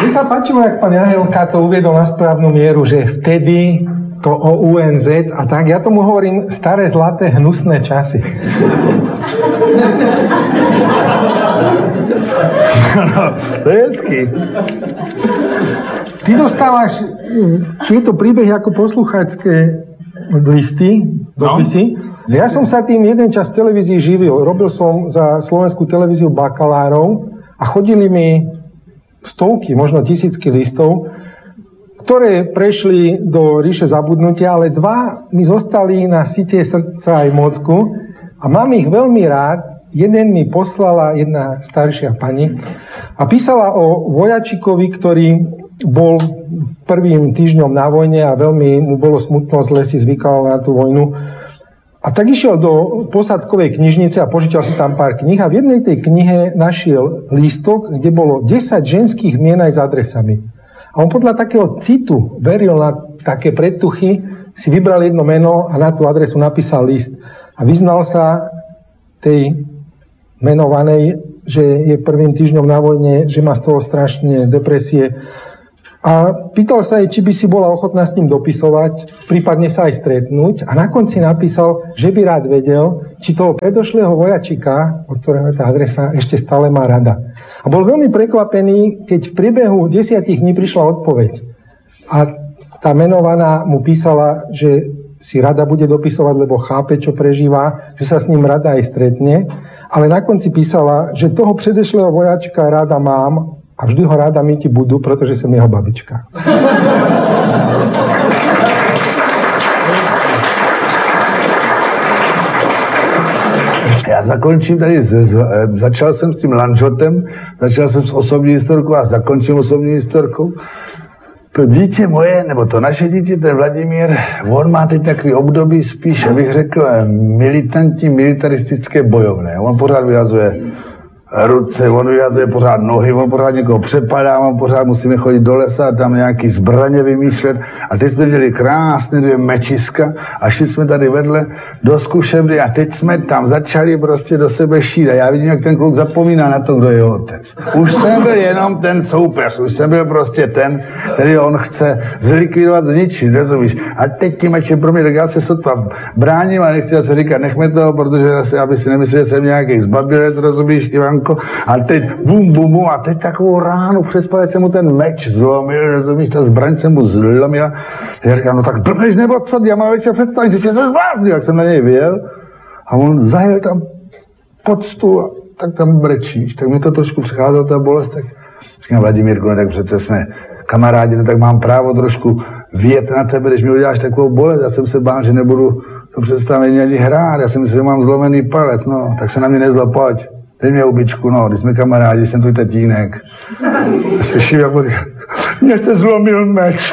Mne sa páčilo, jak pán Jahelka to uviedol na správnu mieru, že vtedy to o UNZ a tak, ja tomu hovorím staré, zlaté, hnusné časy. No, to je hezký. Ty dostávaš tieto príbehy ako poslucháčské listy, dopisy. No. Ja som sa tým jeden čas v televízii živil. Robil som za slovenskú televíziu bakalárov a chodili mi stovky, možno tisícky listov, ktoré prešli do ríše zabudnutia, ale dva mi zostali na site srdca aj mozgu a mám ich veľmi rád. Jeden mi poslala jedna staršia pani a písala o vojačikovi, ktorý bol prvým týždňom na vojne a veľmi mu bolo smutno, zle si zvykal na tú vojnu. A tak išiel do posádkovej knižnice a požičal si tam pár kníh a v jednej tej knihe našiel lístok, kde bolo 10 ženských mien aj s adresami. A on podľa takého citu veril na také predtuchy, si vybral jedno meno a na tú adresu napísal list. A vyznal sa tej menovanej, že je prvým týždňom na vojne, že má z toho strašne depresie. A pýtal sa jej, či by si bola ochotná s ním dopisovať, prípadne sa aj stretnúť. A na konci napísal, že by rád vedel, či toho predošlého vojačika, od ktorého je tá adresa, ešte stále má rada. A bol veľmi prekvapený, keď v priebehu 10 dní prišla odpoveď. A tá menovaná mu písala, že si rada bude dopisovať, lebo chápe, čo prežíva, že sa s ním rada aj stretne. Ale na konci písala, že toho predošlého vojačika rada mám, a vždy ho ráda myti budú, pretože som jeho babička. Já zakončím tady, začal jsem s tím lanžotem, začal jsem s osobní historkou a zakončím osobní historkou. To dítě moje, nebo to naše dítě, ten Vladimír, on má teď takový období spíš, abych řekl, militantní, militaristické bojovné. On pořád vyhazuje ruce, on vyhazuje pořád nohy, on pořád někoho přepadá, on pořád musíme chodit do lesa, tam nějaký zbraně vymýšlet. A teď jsme měli krásné 2 mečiska a šli jsme tady vedle do zkušebny a teď jsme tam začali prostě do sebe šít. A já vidím, jak ten kluk zapomíná na to, kdo je jeho otec. Už jsem byl jenom ten soupeř, už jsem byl prostě ten, který on chce zlikvidovat, zničit, rozumíš? A teď tím meč je pro mě, tak já se sotva bráním a nechci se říkat, nechme toho, protože zase, aby si nemyslel, že jsem nějaký zbabilec, rozumíš, Ivan. A teď bum, bum, bum, a teď takovou ránu přes palec se mu ten meč zlomil, rozumíš, ta zbraň se mu zlomila. Já říkám, no tak blbneš nebo co, já mám večer představit, že jsi se zbláznil, jak jsem na něj vyjel. A on zajel tam pod stůl a tak tam brečíš. Tak mi to trošku přicházela ta bolest, tak říkám, Vladimírku, no tak přece jsme kamarádi, no tak mám právo trošku vyjet na tebe, když mi uděláš takovou bolest. Já jsem se bál, že nebudu to představení ani hrát, já jsem myslel, že mám zlomený palec, no, tak se na mě nezlob, pojď. Dej mě ubičku, no, když jsme kamarádi, jsem tvůj tatínek. A slyším, jak říká, mě se zlomil meč.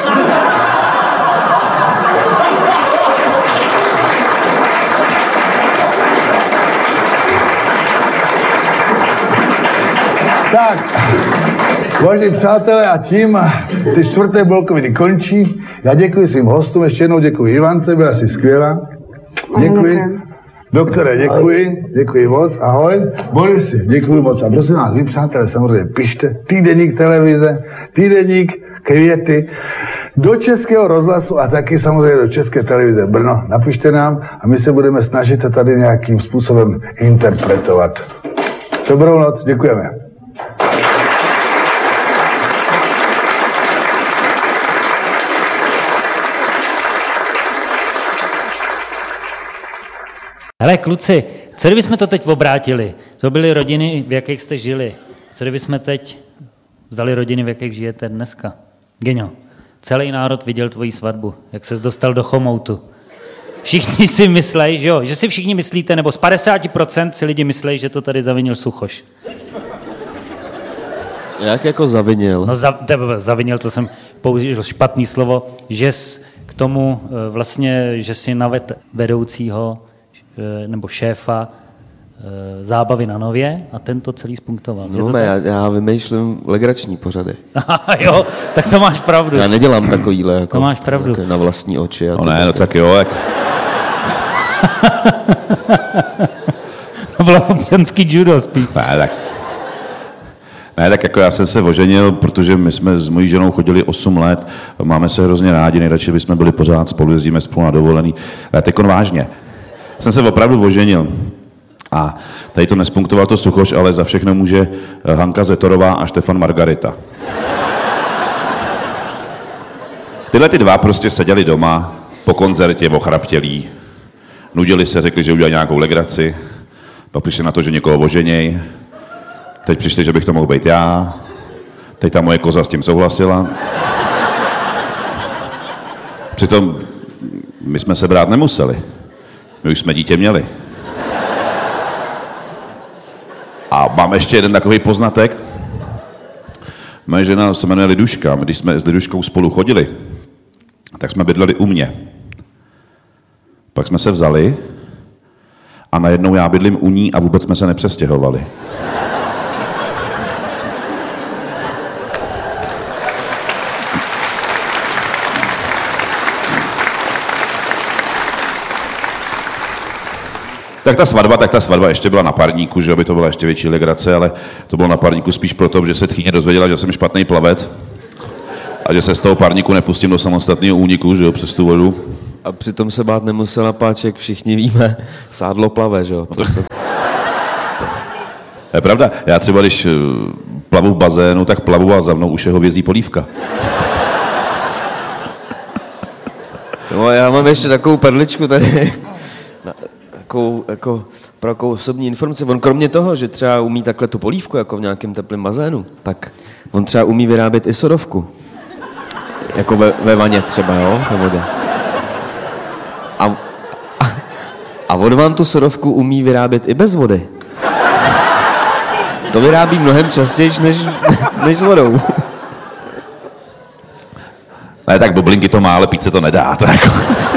Tak, vážení přátelé, a tím ty 4. blokoviny končí. Já děkuji svým hostům, ještě jednou děkuji Ivance, byla jsi skvělá. Děkuji. Doktore, děkuji moc, ahoj. Borisi, děkuji moc. A prosím vás, vy přátelé, samozřejmě pište týdeník televize, týdeník Květy, do Českého rozhlasu a taky samozřejmě do České televize Brno. Napište nám a my se budeme snažit to tady nějakým způsobem interpretovat. Dobrou noc, děkujeme. Hele, kluci, co kdybychom to teď obrátili? To byly rodiny, v jakých jste žili. Co kdybychom teď vzali rodiny, v jakých žijete dneska? Geňo, celý národ viděl tvoji svatbu, jak ses dostal do chomoutu. Všichni si myslejí, že jo, že si všichni myslíte, nebo z 50% si lidi myslejí, že to tady zavinil Suchoš. Jak jako zavinil? No zavinil, to jsem použil špatný slovo, že k tomu vlastně, že si navedl vedoucího nebo šéfa zábavy na Nově a ten to celý spunktoval. No, já vymýšlím legrační pořady. Jo, tak to máš pravdu. Já nedělám takovýhle jako to máš pravdu. Na vlastní oči. No ne, no tak jo. Jak... To bylo občanský judo spíš. Ne, tak... Ne, tak jako já jsem se oženil, protože my jsme s mojí ženou chodili 8 let, máme se hrozně rádi, nejradši bychom byli pořád spolu, jezdíme spolu na dovolený. Ale teď vážně. Jsem se opravdu oženil. A tady to nespunktoval to Suchoš, ale za všechno může Hanka Zetorová a Štefan Margarita. Tyhle ty dva prostě seděli doma po koncertě ochraptělí. Nudili se, řekli, že udělají nějakou legraci. Pak přišli na to, že někoho oženěj. Teď přišli, že bych to mohl být já. Teď ta moje koza s tím souhlasila. Přitom my jsme se brát nemuseli. My už jsme dítě měli. A mám ještě jeden takový poznatek. Moje žena se jmenuje Liduška. Když jsme s Liduškou spolu chodili, tak jsme bydleli u mě. Pak jsme se vzali a najednou já bydlím u ní a vůbec jsme se nepřestěhovali. Tak ta svatba ještě byla na párníku, že aby to byla ještě větší legrace, ale to bylo na párníku spíš proto, že se tchýně dozvěděla, že jsem špatný plavec a že se z toho párníku nepustím do samostatného úniku, že jo, přes tu vodu. A přitom se bát nemusela páček, všichni víme, sádlo plave, že jo. To se... Je pravda, já třeba když plavu v bazénu, tak plavu a za mnou už je hovězí polívka. No já mám ještě takovou perličku tady. Pro takovou osobní informaci. On kromě toho, že třeba umí takhle tu polívku, jako v nějakém teplém bazénu, tak on třeba umí vyrábět i sodovku. Jako ve vaně třeba, jo, ve vodě. A on vám tu sodovku umí vyrábět i bez vody. To vyrábí mnohem častěji, než s vodou. Ne, tak bublinky to má, ale pít se to nedá. To jako...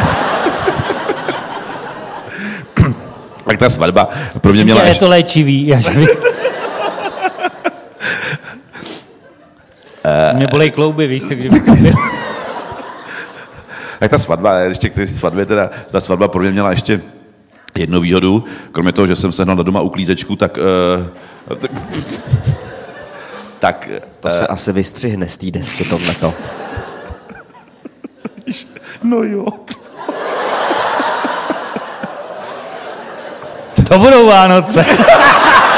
Tak ta svatba pro mě měla... Je to léčivý. Mě bolej klouby, víš, takže bych to byl. Tak ta svatba, ještě k té svatbě teda, ta svatba pro mě měla ještě jednu výhodu, kromě toho, že jsem sehnal na doma uklízečku, tak... To se asi vystřihne z té desky tohleto. No jo. To budou Vánoce.